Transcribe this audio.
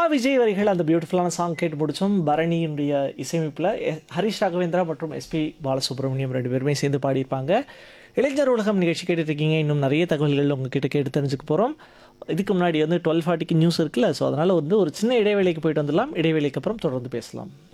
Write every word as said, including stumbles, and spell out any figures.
விஜய் வரிகள் அந்த பியூட்டிஃபுல்லான சாங் கேட்டு முடிச்சோம். பரணியினுடைய இசையமைப்பில் ஹரிஷ் ராகவேந்திரா மற்றும் எஸ்பி பாலசுப்ரமணியம் ரெண்டு பேருமே சேர்ந்து பாடியிருப்பாங்க. இளைஞர் உலகம் நிகழ்ச்சி கேட்டுட்டு இருக்கீங்க. இன்னும் நிறைய தகவல்கள் உங்ககிட்ட கேட்டு தெரிஞ்சுக்க போகிறோம். இதுக்கு முன்னாடி வந்து டுவெல் ஃபார்ட்டிக்கு நியூஸ் இருக்குல்ல, ஸோ அதனால் வந்து ஒரு சின்ன இடைவேளைக்கு போயிட்டு வந்துடலாம். இடைவேளைக்கு அப்புறம் தொடர்ந்து பேசலாம்.